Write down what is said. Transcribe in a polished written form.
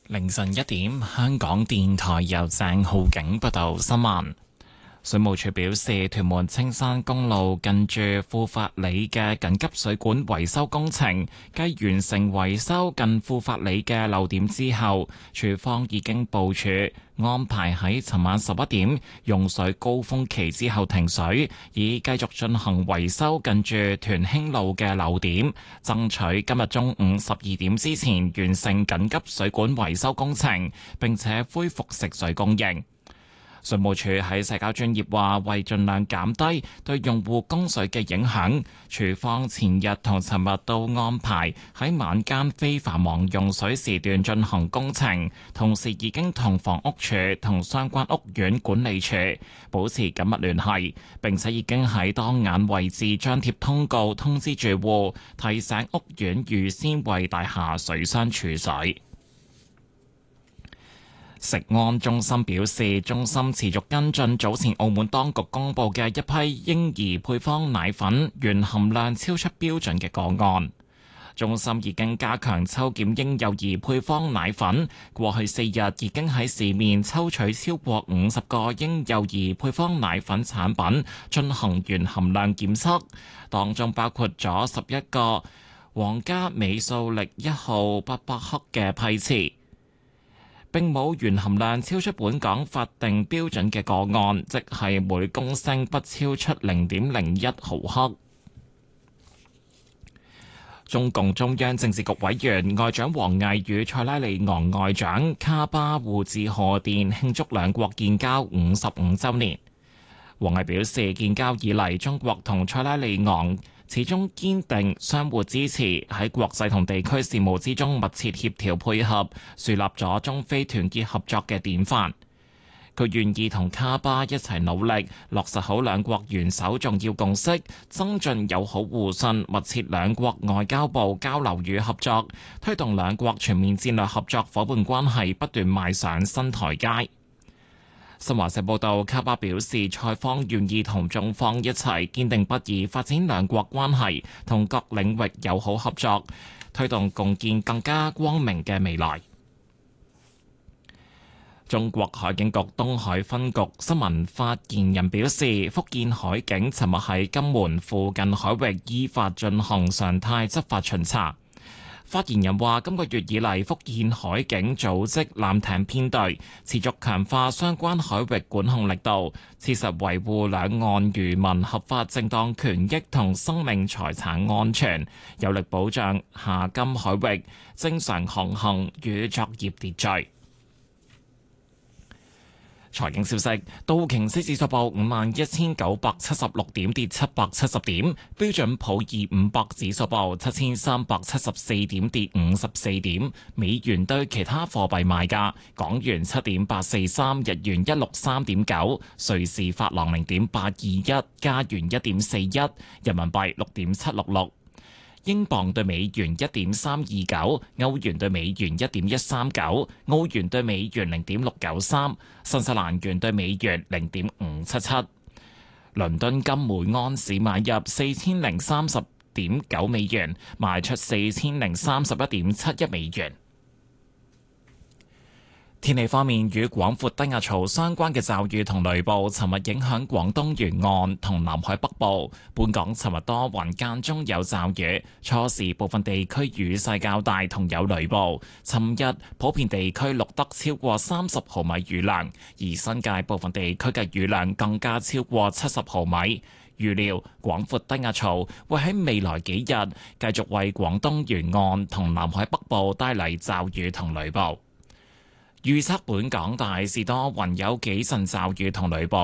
凌晨1點，香港電台由鄭浩景報道新聞。水務署表示，屯門青山公路近住富發里嘅緊急水管維修工程，繼完成維修近富發里嘅漏點之後，署方已經部署安排喺尋晚11點用水高峰期之後停水，以繼續進行維修近住屯興路嘅漏點，爭取今日中午12點之前完成緊急水管維修工程，並且恢復食水供應。水務署喺社交專頁話，為盡量減低對用戶供水嘅影響，署方前日同尋日都安排喺晚間非繁忙用水時段進行工程，同時已經同房屋署同相關屋苑管理處保持緊密聯繫，並且已經喺當眼位置張貼通告通知住戶，提醒屋苑預先為大廈水箱儲水。食安中心表示，中心持續跟進早前澳門當局公布嘅一批嬰兒配方奶粉原含量超出標準嘅個案。中心已經加強抽檢嬰幼兒配方奶粉，過去4日已經喺市面抽取超過50個嬰幼兒配方奶粉產品進行原含量檢測，當中包括咗11個皇家美素力1號800克嘅批次，並冇原含量超出本港法定標準嘅個案，即係每公升不超出0.01毫克。中共中央政治局委員外長王毅與塞拉利昂外長卡巴互致賀電，慶祝兩國建交55週年。王毅表示，建交以嚟，中國同塞拉利昂始終堅定相互支持，喺國際同地區事務之中密切協調配合，樹立咗中非團結合作嘅典範。佢願意同卡巴一齊努力，落實好兩國元首重要共識，增進友好互信，密切兩國外交部交流與合作，推動兩國全面戰略合作夥伴關係不斷邁上新台階。新華社報道，卡巴表示，塞方願意同中方一齊堅定不移發展兩國關係同各領域友好合作，推動共建更加光明嘅未來。中國海警局東海分局新聞發言人表示，福建海警尋日喺金門附近海域依法進行常態執法巡查。發言人話，今個月以嚟，福建海警組織艦艇編隊，持續強化相關海域管控力度，切實維護兩岸漁民合法正當權益同生命財產安全，有力保障廈金海域正常航行與作業秩序。財經消息，道瓊斯指數報51,976點，跌770點；標準普爾500指數報7,374點，跌54點。美元對其他貨幣賣價：港元7.843，日元163.9，瑞士法郎0.821，加元1.41，人民幣6.766。英鎊對美元1.329，歐元對美元1.139，澳元對美元0.693，新西蘭元對美元0.577。倫敦金每安士買入4030.9美元，賣出4031.71美元。天氣方面，與廣闊低壓槽相關嘅驟雨同雷暴，尋日影響廣東沿岸同南海北部。本港尋日多雲間中有驟雨，初時部分地區雨勢較大，同有雷暴。尋日普遍地區錄得超過30毫米雨量，而新界部分地區嘅雨量更加超過70毫米。預料廣闊低壓槽會喺未來幾日繼續為廣東沿岸同南海北部帶嚟驟雨同雷暴。預測本港大致多雲，有幾陣驟雨同雷暴。